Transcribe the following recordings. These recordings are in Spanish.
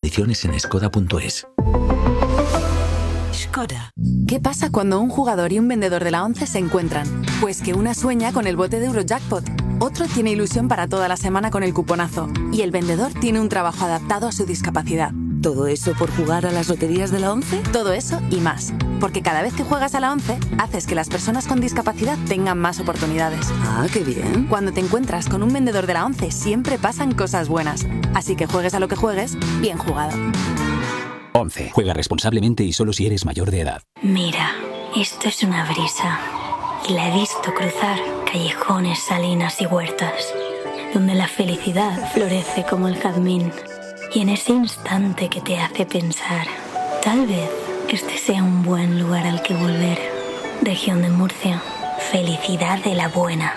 Condiciones en skoda.es. Skoda. ¿Qué pasa cuando un jugador y un vendedor de la 11 se encuentran? Pues que una sueña con el bote de Eurojackpot, otro tiene ilusión para toda la semana con el cuponazo y el vendedor tiene un trabajo adaptado a su discapacidad. ¿Todo eso por jugar a las loterías de la 11? Todo eso y más. Porque cada vez que juegas a la 11, haces que las personas con discapacidad tengan más oportunidades. Ah, qué bien. Cuando te encuentras con un vendedor de la 11, siempre pasan cosas buenas. Así que juegues a lo que juegues, bien jugado. 11. Juega responsablemente y solo si eres mayor de edad. Mira, esto es una brisa. Y la he visto cruzar callejones, salinas y huertas, donde la felicidad florece como el jazmín. Y en ese instante que te hace pensar, tal vez este sea un buen lugar al que volver. Región de Murcia, felicidad de la buena.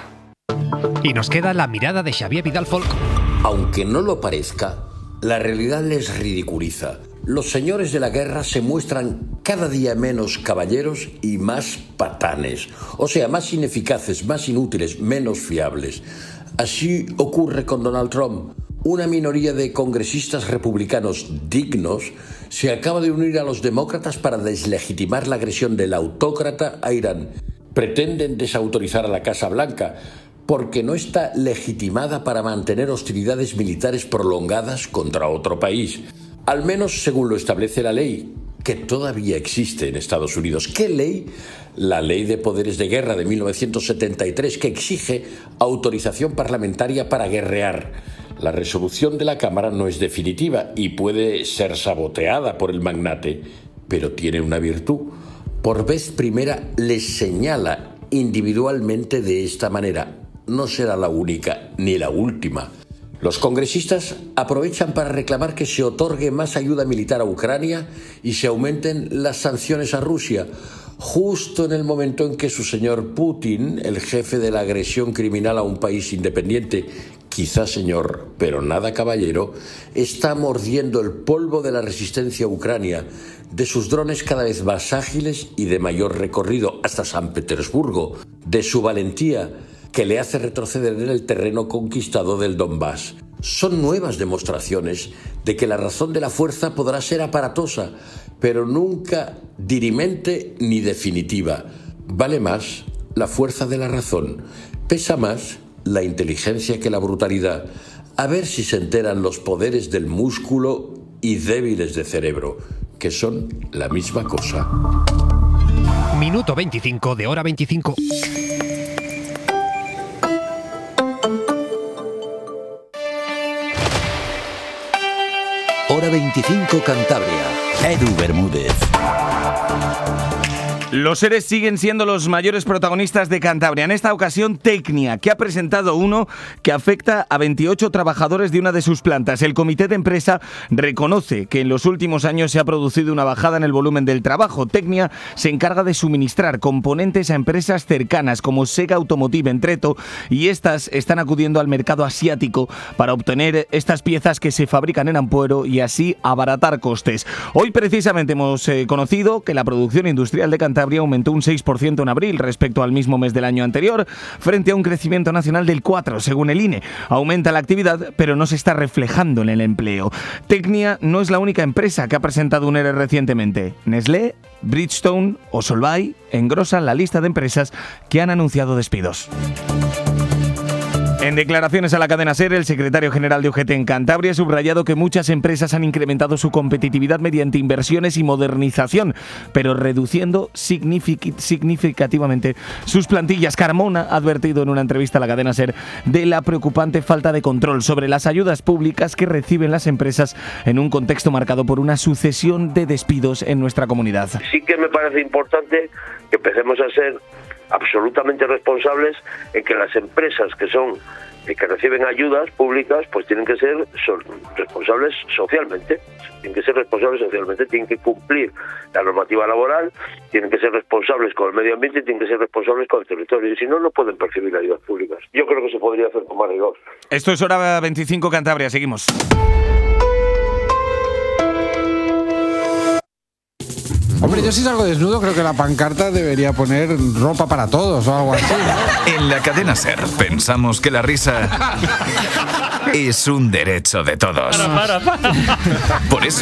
Y nos queda la mirada de Xavier Vidal Folk. Aunque no lo parezca, la realidad les ridiculiza. Los señores de la guerra se muestran cada día menos caballeros y más patanes. O sea, más ineficaces, más inútiles, menos fiables. Así ocurre con Donald Trump. Una minoría de congresistas republicanos dignos se acaba de unir a los demócratas para deslegitimar la agresión del autócrata a Irán. Pretenden desautorizar a la Casa Blanca porque no está legitimada para mantener hostilidades militares prolongadas contra otro país. Al menos según lo establece la ley, que todavía existe en Estados Unidos. ¿Qué ley? La Ley de Poderes de Guerra de 1973, que exige autorización parlamentaria para guerrear. La resolución de la Cámara no es definitiva y puede ser saboteada por el magnate, pero tiene una virtud. Por vez primera les señala individualmente de esta manera. No será la única ni la última. Los congresistas aprovechan para reclamar que se otorgue más ayuda militar a Ucrania y se aumenten las sanciones a Rusia, justo en el momento en que su señor Putin, el jefe de la agresión criminal a un país independiente, quizá señor, pero nada caballero, está mordiendo el polvo de la resistencia a Ucrania, de sus drones cada vez más ágiles y de mayor recorrido hasta San Petersburgo, de su valentía, que le hace retroceder en el terreno conquistado del Donbass. Son nuevas demostraciones de que la razón de la fuerza podrá ser aparatosa, pero nunca dirimente ni definitiva. Vale más la fuerza de la razón, pesa más la inteligencia que la brutalidad. A ver si se enteran los poderes del músculo y débiles de cerebro, que son la misma cosa. Minuto 25 de Hora 25. Hora 25 Cantabria. Edu Bermúdez. Los seres siguen siendo los mayores protagonistas de Cantabria. En esta ocasión, Tecnia, que ha presentado uno que afecta a 28 trabajadores de una de sus plantas. El comité de empresa reconoce que en los últimos años se ha producido una bajada en el volumen del trabajo. Tecnia se encarga de suministrar componentes a empresas cercanas como Sega Automotive en Treto, y estas están acudiendo al mercado asiático para obtener estas piezas que se fabrican en Ampuero y así abaratar costes. Hoy precisamente hemos conocido que la producción industrial de Cantabria aumentó un 6% en abril respecto al mismo mes del año anterior, frente a un crecimiento nacional del 4%, según el INE. Aumenta la actividad, pero no se está reflejando en el empleo. Tecnia no es la única empresa que ha presentado un ERE recientemente. Nestlé, Bridgestone o Solvay engrosan la lista de empresas que han anunciado despidos. En declaraciones a la cadena SER, el secretario general de UGT en Cantabria ha subrayado que muchas empresas han incrementado su competitividad mediante inversiones y modernización, pero reduciendo significativamente sus plantillas. Carmona ha advertido en una entrevista a la cadena SER de la preocupante falta de control sobre las ayudas públicas que reciben las empresas en un contexto marcado por una sucesión de despidos en nuestra comunidad. Sí que me parece importante que empecemos a ser absolutamente responsables en que las empresas que reciben ayudas públicas pues tienen que ser responsables socialmente, tienen que cumplir la normativa laboral, tienen que ser responsables con el medio ambiente, tienen que ser responsables con el territorio, y si no, no pueden percibir ayudas públicas. Yo creo que se podría hacer con más rigor. Esto es Hora 25 Cantabria, seguimos. Hombre, yo si salgo desnudo creo que la pancarta debería poner ropa para todos o algo así, ¿no? En la cadena SER pensamos que la risa es un derecho de todos. Para. Por eso